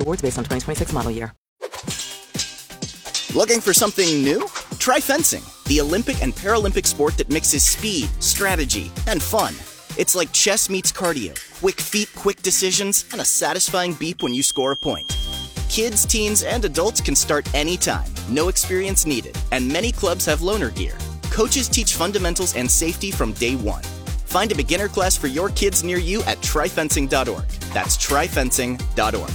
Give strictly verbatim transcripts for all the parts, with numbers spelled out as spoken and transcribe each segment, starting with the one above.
Awards based on twenty twenty-six model year. Looking for something new? Try fencing, the Olympic and Paralympic sport that mixes speed, strategy, and fun. It's like chess meets cardio, quick feet, quick decisions, and a satisfying beep when you score a point. Kids, teens, and adults can start anytime, no experience needed, and many clubs have loaner gear. Coaches teach fundamentals and safety from day one. Find a beginner class for your kids near you at try fencing dot org. That's try fencing dot org.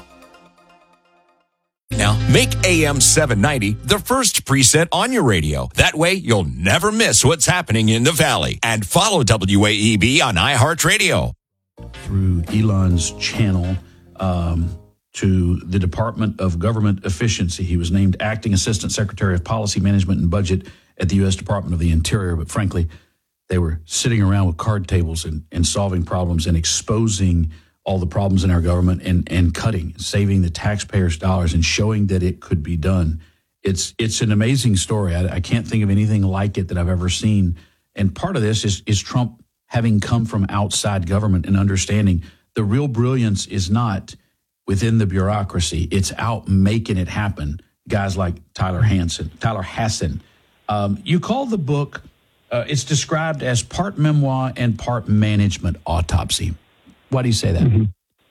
Now, make A M seven ninety the first preset on your radio. That way, you'll never miss what's happening in the Valley. And follow W A E B on iHeartRadio. Through Elon's channel um, to the Department of Government Efficiency. He was named Acting Assistant Secretary of Policy Management and Budget at the U S Department of the Interior. But frankly, they were sitting around with card tables and, and solving problems and exposing all the problems in our government and, and cutting, saving the taxpayers' dollars and showing that it could be done. It's it's an amazing story. I, I can't think of anything like it that I've ever seen. And part of this is, is Trump having come from outside government and understanding the real brilliance is not within the bureaucracy. It's out making it happen. Guys like Tyler Hansen, Tyler Hassan. Um, you call the book, uh, it's described as part memoir and part management autopsy. Why do you say that? Mm-hmm.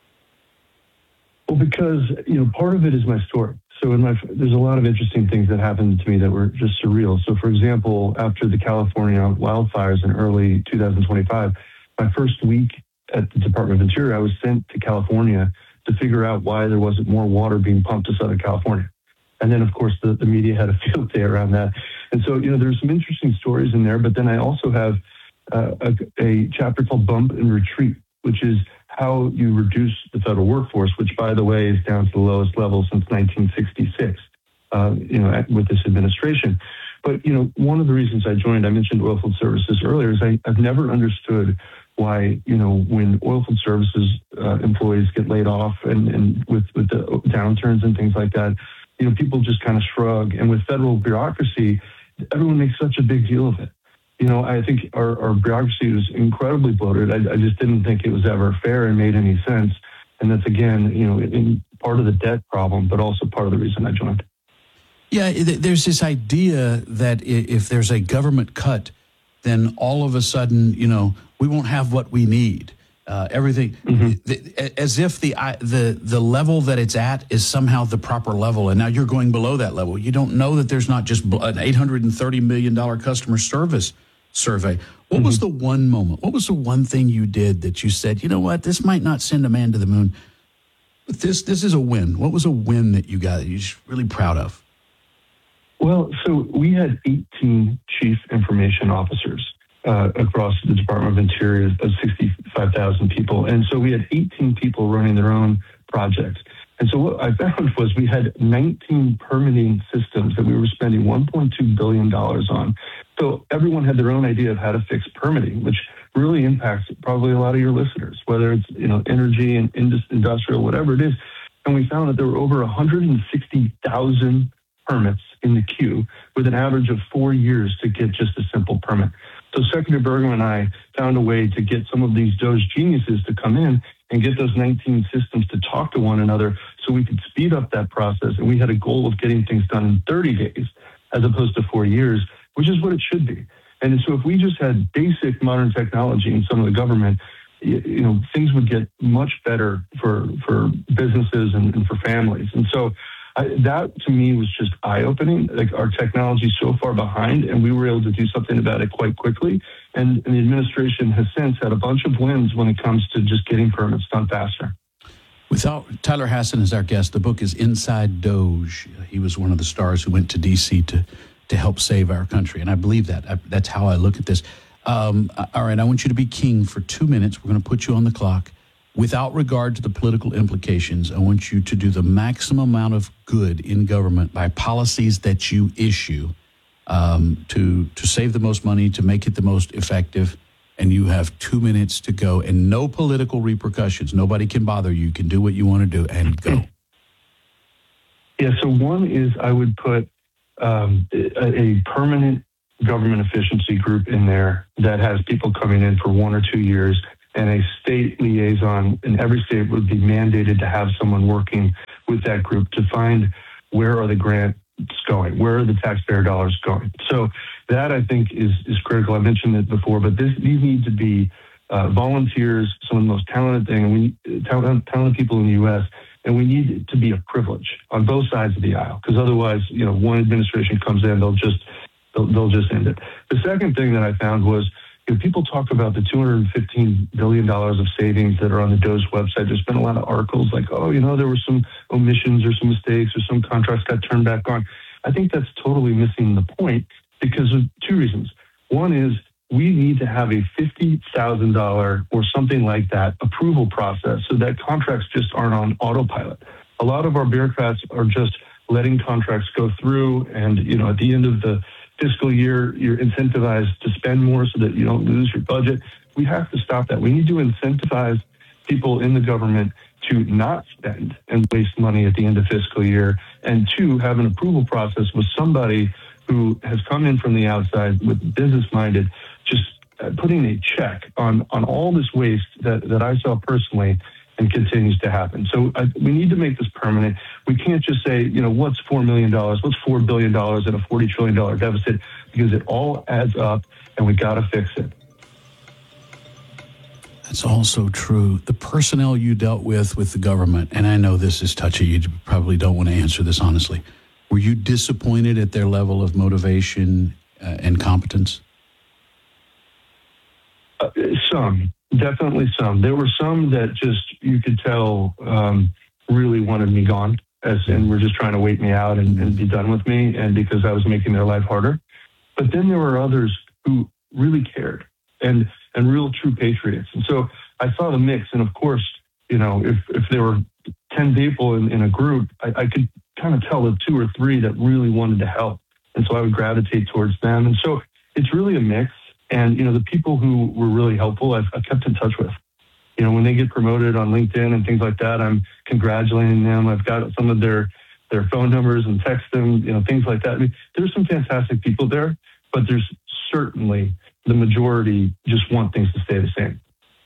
Well, because, you know, part of it is my story. So in my, there's a lot of interesting things that happened to me that were just surreal. So, for example, after the California wildfires in early two thousand twenty-five, my first week at the Department of Interior, I was sent to California to figure out why there wasn't more water being pumped to Southern California. And then, of course, the, the media had a field day around that. And so, you know, there's some interesting stories in there. But then I also have uh, a, a chapter called Bump and Retreat, which is how you reduce the federal workforce, which, by the way, is down to the lowest level since nineteen sixty-six, uh, you know, with this administration. But, you know, one of the reasons I joined, I mentioned Oilfield Services earlier, is I, I've never understood why, you know, when Oilfield Services uh, employees get laid off and, and with, with the downturns and things like that, you know, people just kind of shrug. And with federal bureaucracy, everyone makes such a big deal of it. You know, I think our, our bureaucracy was incredibly bloated. I, I just didn't think it was ever fair and made any sense. And that's, again, you know, in part of the debt problem, but also part of the reason I joined. Yeah, there's this idea that if there's a government cut, then all of a sudden, you know, we won't have what we need. Uh, everything, mm-hmm. as if the the the level that it's at is somehow the proper level, and now you're going below that level. You don't know that there's not just an eight hundred thirty million dollars customer service survey. What mm-hmm. was the one moment? What was the one thing you did that you said, you know what, this might not send a man to the moon, but this this is a win? What was a win that you got that you're just really proud of? Well, so we had eighteen chief information officers uh, across the Department of Interior of sixty-five thousand people. And so we had eighteen people running their own projects. And so what I found was we had nineteen permitting systems that we were spending one point two billion dollars on. So everyone had their own idea of how to fix permitting, which really impacts probably a lot of your listeners, whether it's, you know, energy and industrial, whatever it is. And we found that there were over one hundred sixty thousand permits in the queue with an average of four years to get just a simple permit. So Secretary Burgum and I found a way to get some of these Doge geniuses to come in and get those nineteen systems to talk to one another so we could speed up that process. And we had a goal of getting things done in thirty days as opposed to four years, which is what it should be. And so if we just had basic modern technology in some of the government, you know, things would get much better for, for businesses and, and for families. And so I, that to me was just eye-opening. Like, our technology is so far behind, and we were able to do something about it quite quickly. And, and the administration has since had a bunch of wins when it comes to just getting permits done faster. Without Tyler Hassan as our guest, the book is Inside Doge. He was one of the stars who went to D C to to help save our country, and I believe that. I, that's how I look at this. Um, all right, I want you to be king for two minutes. We're going to put you on the clock. Without regard to the political implications, I want you to do the maximum amount of good in government by policies that you issue um, to to save the most money, to make it the most effective. And you have two minutes to go, and no political repercussions. Nobody can bother you. You can do what you want to do and go. Yeah, so one is I would put um, a, a permanent government efficiency group in there that has people coming in for one or two years and a state liaison in every state would be mandated to have someone working with that group to find where are the grants going, where are the taxpayer dollars going. So that, I think, is is critical. I mentioned it before, but this, these need to be uh, volunteers, some of the most talented thing, and we talented, talented people in the U S, and we need it to be a privilege on both sides of the aisle, because otherwise, you know, one administration comes in, they'll just they'll, they'll just end it. The second thing that I found was, you know, people talk about the two hundred fifteen billion dollars of savings that are on the D O S website. There's been a lot of articles like, oh, you know, there were some omissions or some mistakes or some contracts got turned back on. I think that's totally missing the point because of two reasons. One is we need to have a fifty thousand dollars or something like that approval process so that contracts just aren't on autopilot. A lot of our bureaucrats are just letting contracts go through, and, you know, at the end of the fiscal year, you're incentivized to spend more so that you don't lose your budget. We have to stop that. We need to incentivize people in the government to not spend and waste money at the end of fiscal year, and two, have an approval process with somebody who has come in from the outside with business-minded, just uh, putting a check on, on all this waste that, that I saw personally and continues to happen. So I, we need to make this permanent. We can't just say, you know, what's four million dollars, what's four billion dollars in a forty trillion dollars deficit, because it all adds up and we got to fix it. That's also true. The personnel you dealt with with the government, and I know this is touchy, you probably don't want to answer this honestly, were you disappointed at their level of motivation uh, and competence? Uh, some, definitely some. There were some that just, you could tell, um, really wanted me gone, as and were just trying to wait me out and, and be done with me, and because I was making their life harder. But then there were others who really cared and and real true patriots. And so I saw the mix. And of course, you know, if, if there were ten people in, in a group, I, I could kind of tell the two or three that really wanted to help. And so I would gravitate towards them. And so it's really a mix. And, you know, the people who were really helpful, I've, I've kept in touch with. You know, when they get promoted on LinkedIn and things like that, I'm congratulating them. I've got some of their, their phone numbers and text them, you know, things like that. I mean, there's some fantastic people there, but there's certainly the majority just want things to stay the same.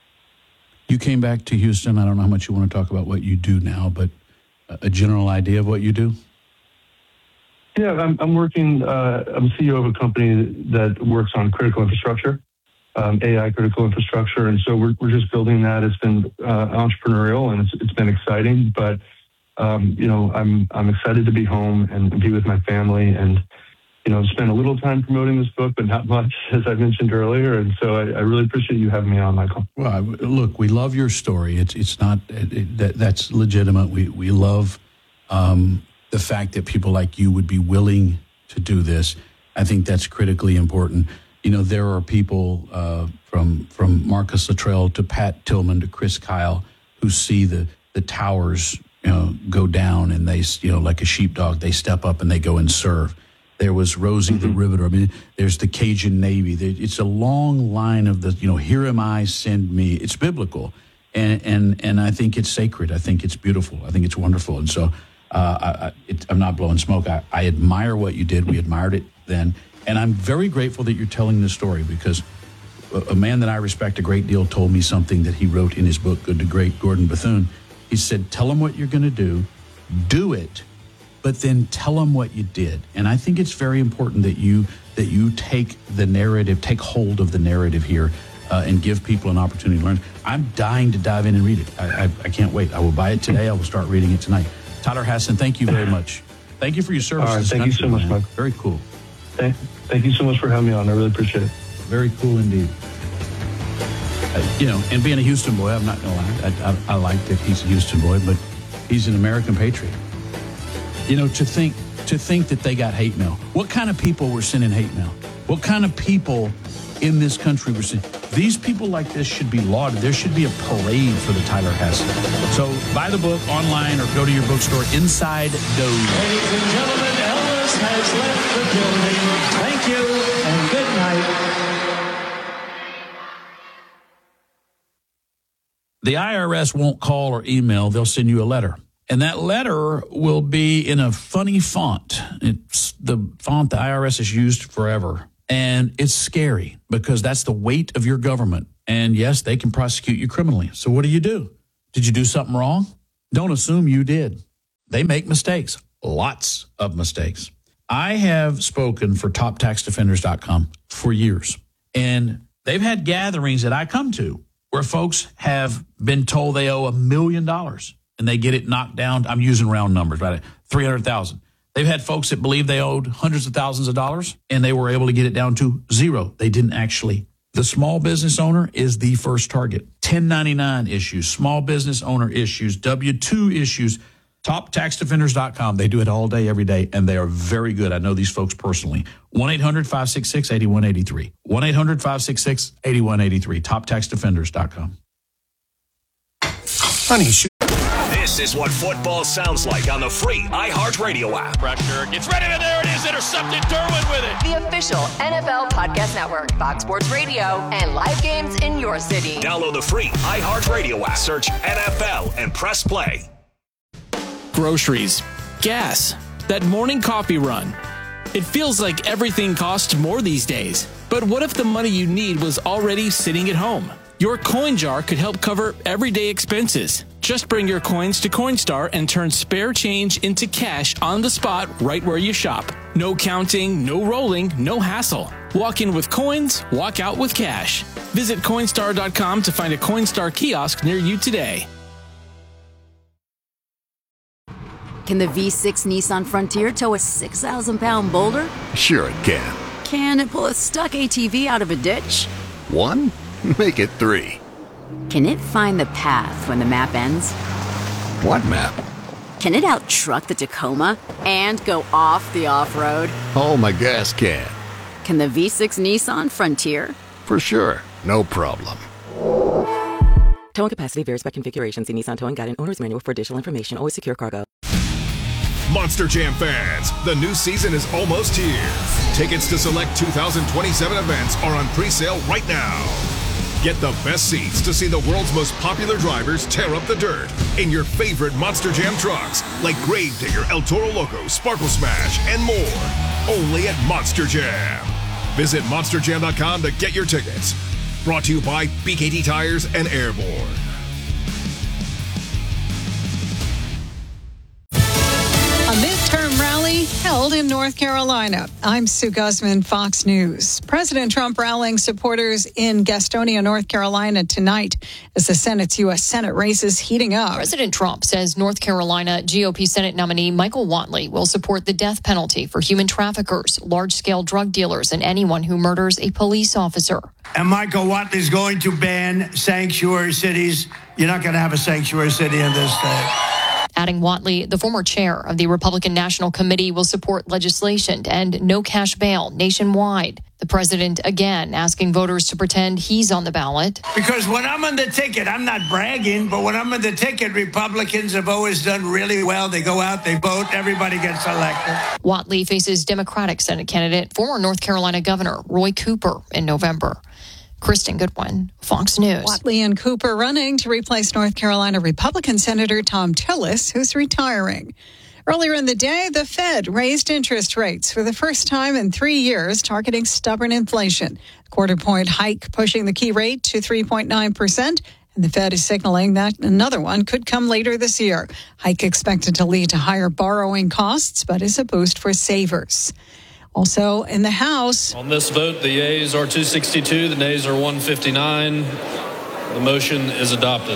You came back to Houston. I don't know how much you want to talk about what you do now, but a general idea of what you do? Yeah, I'm, I'm working, uh, I'm C E O of a company that works on critical infrastructure, um, A I critical infrastructure. And so we're, we're just building that. It's been uh, entrepreneurial and it's, it's been exciting, but, um, you know, I'm, I'm excited to be home and be with my family and, you know, spend a little time promoting this book, but not much, as I mentioned earlier. And so I, I really appreciate you having me on, Michael. Well, look, we love your story. It's it's not it, it, that that's legitimate. We we love um, the fact that people like you would be willing to do this. I think that's critically important. You know, there are people uh, from from Marcus Luttrell to Pat Tillman to Chris Kyle who see the the towers, you know, go down, and they, you know, like a sheepdog, they step up and they go and serve. There was Rosie mm-hmm. the Riveter. I mean, there's the Cajun Navy. It's a long line of the, you know, here am I, send me. It's biblical. And and and I think it's sacred. I think it's beautiful. I think it's wonderful. And so uh, I, it, I'm not blowing smoke. I, I admire what you did. We admired it then. And I'm very grateful that you're telling this story, because a, a man that I respect a great deal told me something that he wrote in his book, Good to Great, Gordon Bethune. He said, tell them what you're going to do, do it, but then tell them what you did. And I think it's very important that you that you take the narrative, take hold of the narrative here, uh, and give people an opportunity to learn. I'm dying to dive in and read it. I, I, I can't wait. I will buy it today. I will start reading it tonight. Tyler Hasson, thank you very much. Thank you for your service. All right, thank country, you so much, man. Mike. Very cool. Thank, thank you so much for having me on. I really appreciate it. Very cool indeed. Uh, you know, and being a Houston boy, I'm not going to lie. I, I, I like that he's a Houston boy, but he's an American patriot. You know, to think to think that they got hate mail. What kind of people were sending hate mail? What kind of people in this country were sending? These people like this should be lauded. There should be a parade for the Tyler Hasson. So buy the book online or go to your bookstore. Inside Doe. Ladies and gentlemen, Elvis has left the building. Thank you and good night. The I R S won't call or email. They'll send you a letter. And that letter will be in a funny font. It's the font the I R S has used forever. And it's scary because that's the weight of your government. And yes, they can prosecute you criminally. So what do you do? Did you do something wrong? Don't assume you did. They make mistakes, lots of mistakes. I have spoken for top tax defenders dot com for years, and they've had gatherings that I come to where folks have been told they owe a million dollars and they get it knocked down. I'm using round numbers, right? three hundred thousand. They've had folks that believe they owed hundreds of thousands of dollars and they were able to get it down to zero. They didn't actually. The small business owner is the first target. ten ninety-nine issues, small business owner issues, W two issues, top tax defenders dot com. They do it all day, every day, and they are very good. I know these folks personally. one eight hundred five six six eight one eight three. one eight hundred five six six eight one eight three. top tax defenders dot com. Honey, shoot. This is what football sounds like on the free iHeartRadio app. Pressure gets ready, and there it is, intercepted. Derwin with it. The official N F L Podcast Network, Fox Sports Radio, and live games in your city. Download the free iHeartRadio app. Search N F L and press play. Groceries, gas, that morning coffee run. It feels like everything costs more these days. But what if the money you need was already sitting at home? Your coin jar could help cover everyday expenses. Just bring your coins to Coinstar and turn spare change into cash on the spot right where you shop. No counting, no rolling, no hassle. Walk in with coins, walk out with cash. Visit Coinstar dot com to find a Coinstar kiosk near you today. Can the V six Nissan Frontier tow a six thousand pound boulder? Sure it can. Can it pull a stuck A T V out of a ditch? One? Make it three. Can it find the path when the map ends? What map? Can it out-truck the Tacoma and go off the off-road? Oh, my gas can. Can the V six Nissan Frontier? For sure. No problem. Towing capacity varies by configuration. See Nissan Towing Guide and Owner's Manual for additional information. Always secure cargo. Monster Jam fans, the new season is almost here. Tickets to select two thousand twenty-seven events are on pre-sale right now. Get the best seats to see the world's most popular drivers tear up the dirt in your favorite Monster Jam trucks like Gravedigger, El Toro Loco, Sparkle Smash, and more. Only at Monster Jam. Visit monster jam dot com to get your tickets. Brought to you by B K T Tires and Airborne. A midterm rally held in North Carolina. I'm Sue Guzman, Fox News. President Trump rallying supporters in Gastonia, North Carolina tonight as the Senate's U S Senate race is heating up. President Trump says North Carolina G O P Senate nominee Michael Whatley will support the death penalty for human traffickers, large-scale drug dealers, and anyone who murders a police officer. And Michael Whatley's going to ban sanctuary cities. You're not going to have a sanctuary city in this state. Adding Whatley, the former chair of the Republican National Committee, will support legislation to end no cash bail nationwide. The president again asking voters to pretend he's on the ballot. Because when I'm on the ticket, I'm not bragging, but when I'm on the ticket, Republicans have always done really well. They go out, they vote, everybody gets elected. Whatley faces Democratic Senate candidate, former North Carolina Governor Roy Cooper in November. Kristen Goodwin, Fox News. Whatley and Cooper running to replace North Carolina Republican Senator Tom Tillis, who's retiring. Earlier in the day, the Fed raised interest rates for the first time in three years, targeting stubborn inflation. A quarter-point hike pushing the key rate to three point nine percent, and the Fed is signaling that another one could come later this year. Hike expected to lead to higher borrowing costs, but is a boost for savers. Also in the House. On this vote, the yeas are two sixty-two, the nays are one fifty-nine. The motion is adopted.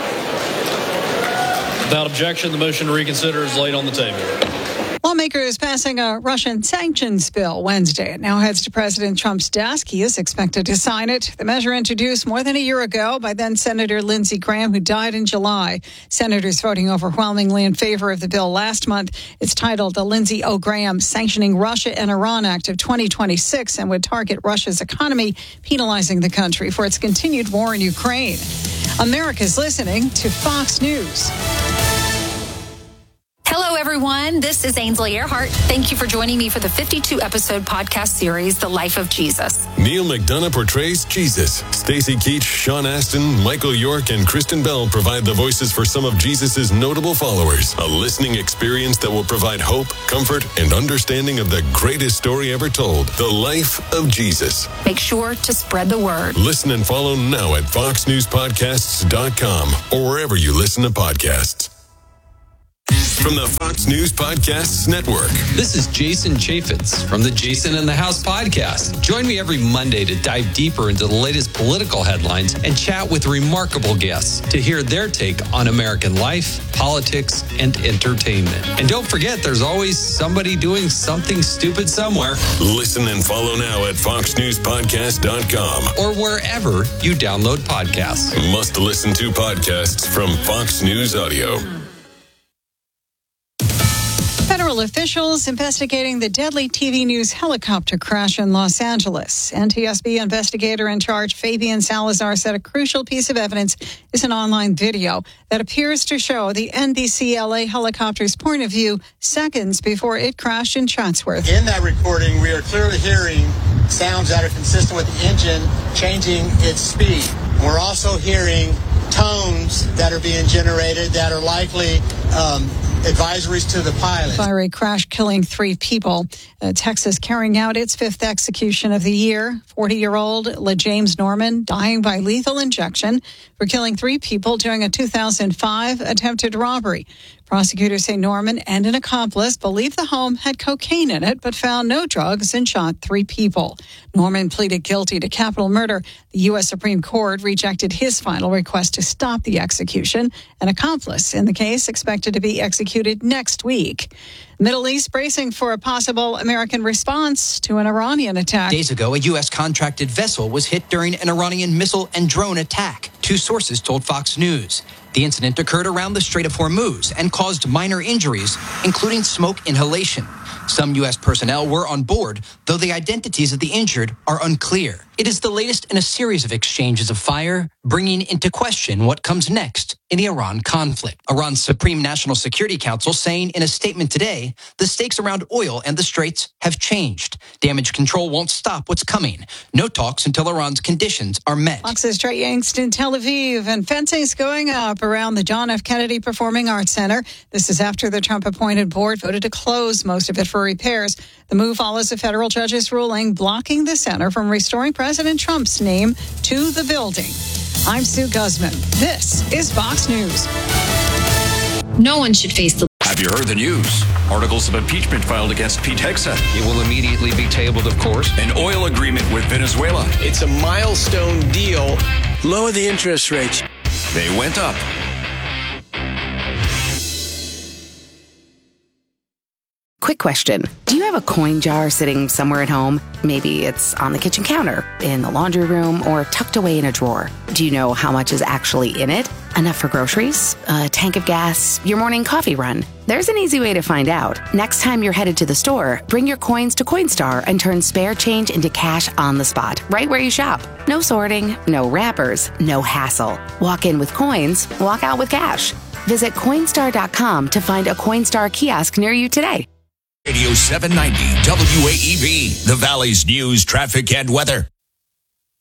Without objection, the motion to reconsider is laid on the table. Lawmakers passing a Russian sanctions bill Wednesday. It now heads to President Trump's desk. He is expected to sign it. The measure introduced more than a year ago by then Senator Lindsey Graham, who died in July. Senators voting overwhelmingly in favor of the bill last month. It's titled the Lindsey O. Graham Sanctioning Russia and Iran Act of twenty twenty-six and would target Russia's economy, penalizing the country for its continued war in Ukraine. America's listening to Fox News. Hello, everyone. This is Ainsley Earhart. Thank you for joining me for the fifty-two episode podcast series, The Life of Jesus. Neil McDonough portrays Jesus. Stacey Keach, Sean Astin, Michael York, and Kristen Bell provide the voices for some of Jesus' notable followers. A listening experience that will provide hope, comfort, and understanding of the greatest story ever told, The Life of Jesus. Make sure to spread the word. Listen and follow now at fox news podcasts dot com or wherever you listen to podcasts. From the Fox News Podcasts Network. This is Jason Chaffetz from the Jason in the House podcast. Join me every Monday to dive deeper into the latest political headlines and chat with remarkable guests to hear their take on American life, politics, and entertainment. And don't forget, there's always somebody doing something stupid somewhere. Listen and follow now at fox news podcast dot com or wherever you download podcasts. Must listen to podcasts from Fox News Audio. Federal officials investigating the deadly T V news helicopter crash in Los Angeles. N T S B investigator in charge Fabian Salazar said a crucial piece of evidence is an online video that appears to show the N B C L A helicopter's point of view seconds before it crashed in Chatsworth. In that recording, we are clearly hearing sounds that are consistent with the engine changing its speed. We're also hearing tones that are being generated that are likely um, advisories to the pilot. Fiery crash killing three people. Uh, Texas carrying out its fifth execution of the year. forty-year-old LaJames Norman dying by lethal injection for killing three people during a two thousand five attempted robbery. Prosecutors say Norman and an accomplice believed the home had cocaine in it, but found no drugs and shot three people. Norman pleaded guilty to capital murder. The U S Supreme Court rejected his final request to stop the execution. An accomplice in the case expected to be executed next week. Middle East bracing for a possible American response to an Iranian attack. Days ago, a U S contracted vessel was hit during an Iranian missile and drone attack. Two sources told Fox News. The incident occurred around the Strait of Hormuz and caused minor injuries, including smoke inhalation. Some U S personnel were on board, though the identities of the injured are unclear. It is the latest in a series of exchanges of fire, bringing into question what comes next in the Iran conflict. Iran's Supreme National Security Council saying in a statement today, the stakes around oil and the Straits have changed. Damage control won't stop what's coming. No talks until Iran's conditions are met. Fox's Trey Yangst in Tel Aviv, and fencing's going up around the John F. Kennedy Performing Arts Center. This is after the Trump-appointed board voted to close most of it for repairs. The move follows a federal judge's ruling blocking the center from restoring President Trump's name to the building. I'm Sue Guzman. This is Fox News. No one should face the... Have you heard the news? Articles of impeachment filed against Pete Hegseth. It will immediately be tabled, of course. An oil agreement with Venezuela. It's a milestone deal. Lower the interest rates. They went up. Quick question. Do you have a coin jar sitting somewhere at home? Maybe it's on the kitchen counter, in the laundry room, or tucked away in a drawer. Do you know how much is actually in it? Enough for groceries? A tank of gas? Your morning coffee run? There's an easy way to find out. Next time you're headed to the store, bring your coins to Coinstar and turn spare change into cash on the spot, right where you shop. No sorting, no wrappers, no hassle. Walk in with coins, walk out with cash. Visit Coinstar dot com to find a Coinstar kiosk near you today. Radio seven ninety W A E B, the Valley's news, traffic, and weather.